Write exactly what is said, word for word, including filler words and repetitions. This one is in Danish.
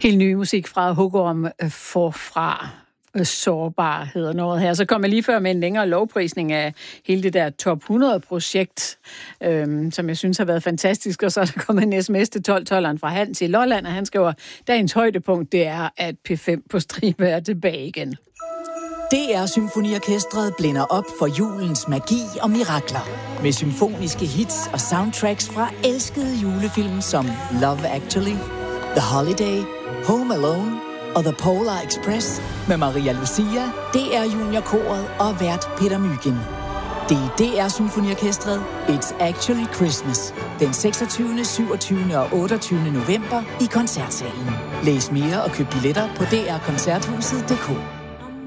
Helt ny musik fra Hugorm forfra. Sårbar hedder noget her. Så kom jeg lige før med en længere lovprisning af hele det der top hundrede-projekt, øhm, som jeg synes har været fantastisk. Og så er der kommet en sms til tolv-tolveren fra Hans i Lolland, og han skriver, dagens højdepunkt, det er, at P fem på stribe er tilbage igen. D R Symfoniorkestret blænder op for julens magi og mirakler. Med symfoniske hits og soundtracks fra elskede julefilm som Love Actually, The Holiday, Home Alone og The Polar Express med Maria Lucia, D R Juniorkoret og vært Peter Mygind. Det er D R Symfoniorkestret It's Actually Christmas den seksogtyvende, syvogtyvende og otteogtyvende november i Koncertsalen. Læs mere og køb billetter på d r koncerthuset punktum d k.